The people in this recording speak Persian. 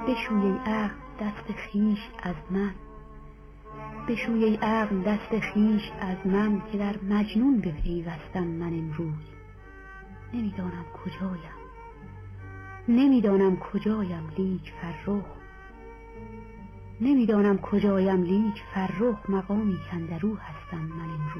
بشوی ای عقل دست خویش از من، بشوی ای عقل دست خویش از من، که در مجنون بپیوستم من امروز. نمیدانم کجایم، نمیدانم کجایم لیک فرخ، نمیدانم کجایم لیک فرخ، مقامی کاندرو هستم من امروز.